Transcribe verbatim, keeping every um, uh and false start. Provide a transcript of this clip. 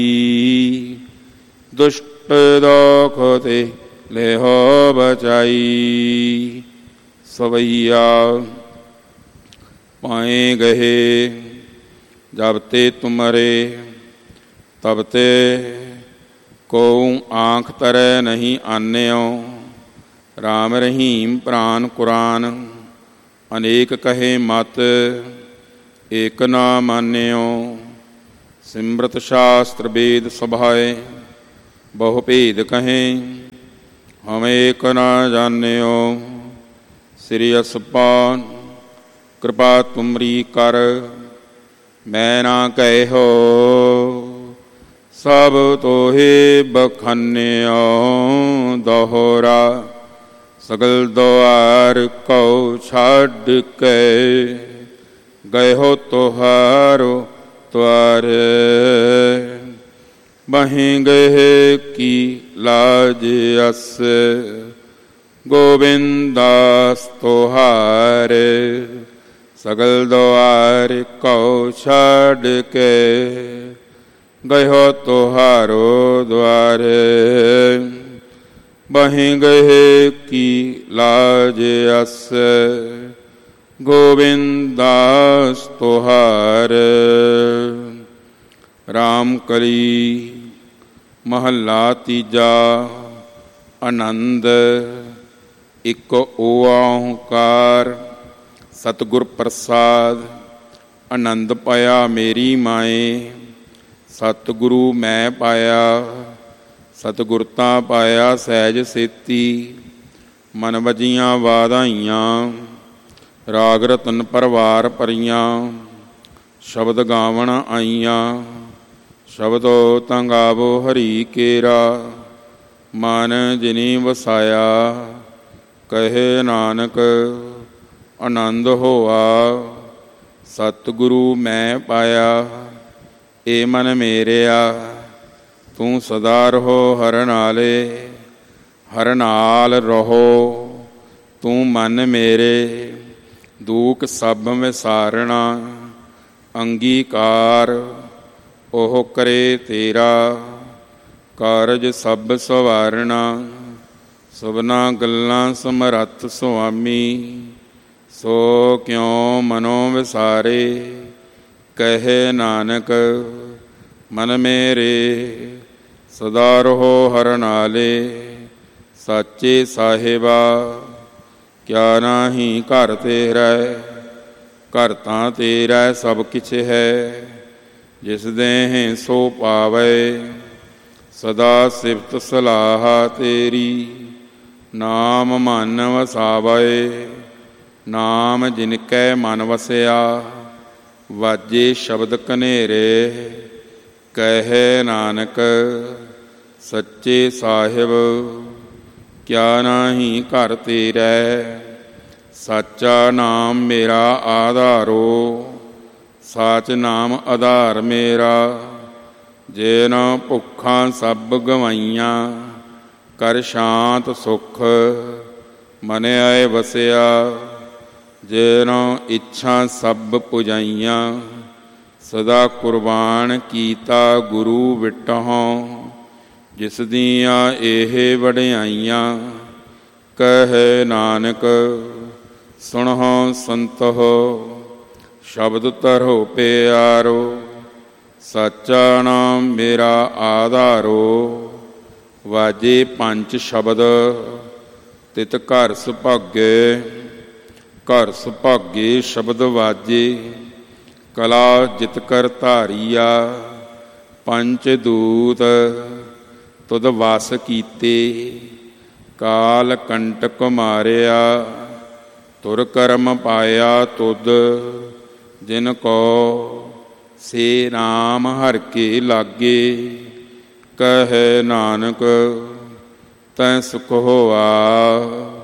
ਦੁਸ਼ਟ ਦੋਖ ਤੇ ਲੇਹੋ ਬਚਾਈ। ਸਵਈਆ ਪਾਏ ਗਏ ਜਬ ਤੇ ਤੁਮਰੇ ਤਬ ਤੇ ਕੋਉ ਆਂਖ ਤਰੈ ਨਹੀਂ ਆਨਿਓ। ਰਾਮ ਰਹੀਮ ਪ੍ਰਾਨ ਕੁਰਾਨ ਅਨੇਕ ਕਹੇ ਮਤ ਏਕ ਨਾ ਮਾਨਿਓ। ਸਿਮਰਤ ਸ਼ਾਸਤਰ ਵੇਦ ਸਭਾਏ ਬਹੁ ਭੇਦ ਕਹੇ ਹਮ ਏਕ ਨਾ ਜਾਣਿਓ। ਸ੍ਰੀ ਅਸਪਾਨ ਕਿਰਪਾ ਤੁਮਰੀ ਕਰ ਮੈਂ ਨਾ ਕਹਿਓ। ਸਭ ਤੋਹੇ ਬਖਾਨਿਓ ਦੋਹਰਾ ਸਗਲ ਦੁਆਰ ਕਉ ਛੱਡ ਕੇ ਗਇਓ ਤੁਹਾਰੋ ਤੁਆਰੇ। ਬਹੀਂ ਗਏ ਕੀ ਲਾਜ ਅਸ ਗੋਬਿੰਦਾਸ ਤੁਹਾਰੇ। ਸਗਲ ਦੁਆਰ ਕਉ ਛੱਡ ਕੇ ਗਇਓ ਤੁਹਾਰੋ ਦੁਆਰੇ। ਬਹੀਂ ਗਏ ਕੀ ਲਾਜ ਅਸ ਗੋਬਿੰਦਾਸ ਤੁਹਾਰੇ। ਰਾਮ ਕਲੀ ਮਹੱਲਾ ਤੀਜਾ। ਆਨੰਦ ਇਕ ਓੰਕਾਰ ਸਤਿਗੁਰ ਪ੍ਰਸਾਦ। ਆਨੰਦ ਪਾਇਆ ਮੇਰੀ ਮਾਏ ਸਤਿਗੁਰੂ ਮੈਂ ਪਾਇਆ। ਸਤਿਗੁਰ ਤਾਂ ਪਾਇਆ ਸਹਿਜ ਸੇਤੀ ਮਨ ਵਜੀਆਂ ਵਾਧਾਈਆਂ। ਰਾਗ ਰਤਨ ਪਰਵਾਰ ਭਰੀਆਂ ਸ਼ਬਦ ਗਾਵਣ ਆਈਆਂ। ਸ਼ਬਦੋ ਤਾਂ ਗਾਵੋ ਹਰੀ ਕੇਰਾ ਮਨ ਜਿਨੀ ਵਸਾਇਆ। ਕਹੇ ਨਾਨਕ ਆਨੰਦ ਹੋਆ ਸਤਿਗੁਰੂ ਮੈਂ ਪਾਇਆ। ਏ ਮਨ ਮੇਰਿਆ ਤੂੰ ਸਦਾ ਰਹੋ ਹਰਿ ਨਾਲੇ। ਹਰਿ ਨਾਲ ਰਹੋ ਤੂੰ ਮਨ ਮੇਰੇ। ਦੂਖ ਸਭ ਵਿਸਾਰਣਾ ਅੰਗੀਕਾਰ ਉਹ ਕਰੇ ਤੇਰਾ। ਕਾਰਜ ਸਭ ਸਵਾਰਣਾ ਸਭਨਾ ਗੱਲਾਂ ਸਮਰੱਥ ਸੁਆਮੀ। ਸੋ ਕਿਉ ਮਨੋ ਵਿਸਾਰੇ ਕਹੇ ਨਾਨਕ ਮਨ ਮੇਰੇ। ਸਦਾ ਰਹੋ ਹਰਿ ਨਾਲੇ ਸਾਚੇ ਸਾਹਿਬਾ। ਕਿਆ ਨਾਹੀ ਘਰ ਤੇਰਾ ਘਰ ਤਾਂ ਤੇਰਾ ਸਭ ਕਿਛ ਹੈ। ਜਿਸ ਦੇਹ ਸੋ ਪਾਵੇ ਸਦਾ ਸਿਫਤ ਸਲਾਹ ਤੇਰੀ। ਨਾਮ ਮਨ ਵਸਾਵੇ ਨਾਮ ਜਿਨ ਕੈ ਮਨ ਵਸਿਆ। ਵਾਜੇ ਸ਼ਬਦ ਕਨੇਰੇ ਕਹੇ ਨਾਨਕ ਸੱਚੇ ਸਾਹਿਬ। ਕਿਆ ਨਾਹੀ ਘਰ ਤੇਰਾ ਸਾਚਾ ਨਾਮ ਮੇਰਾ ਆਧਾਰੋ। ਸਾਚ ਨਾਮ ਆਧਾਰ ਮੇਰਾ। ਜੇ ਨਾ ਭੁੱਖਾਂ ਸਭ ਗਵਾਈਆਂ ਕਰ ਸ਼ਾਂਤ ਸੁਖ ਮਨ ਆਏ ਵਸਿਆ। ਜੇ ਨਾ ਇੱਛਾ ਸਭ ਪੁਜਾਈਆਂ ਸਦਾ ਕੁਰਬਾਨ ਕੀਤਾ ਗੁਰੂ ਵਿਟਹੁ। ਜਿਸ ਦੀਆਂ ਇਹ ਵਡਿਆਈਆਂ ਕਹੇ ਨਾਨਕ ਸੁਣਹੁ ਸੰਤਹੁ। ਸ਼ਬਦ ਧਰੋ ਪਿਆਰੋ ਸਾਚਾ ਨਾਮ ਮੇਰਾ ਆਧਾਰੋ। ਵਾਜੇ ਪੰਜ ਸ਼ਬਦ ਤਿਤ ਘਰ ਸੁਭਾਗੇ। ਘਰ ਸੁਭਾਗੇ ਸ਼ਬਦ ਵਾਜੇ ਕਲਾ ਜਿਤ ਕਰ ਧਾਰੀਆ। ਪੰਚ ਦੂਤ ਤੁਧ ਵਸ ਕੀਤੇ ਕਾਲ ਕੰਟਕ ਮਾਰਿਆ। ਤੁਰ ਕਰਮ ਪਾਇਆ ਤੁਧ ਜਿਨ ਕੋ ਸੇ ਨਾਮ ਹਰਿ ਕੇ ਲਾਗੇ। ਕਹੇ ਨਾਨਕ ਤੈ ਸੁਖ ਹੋਆ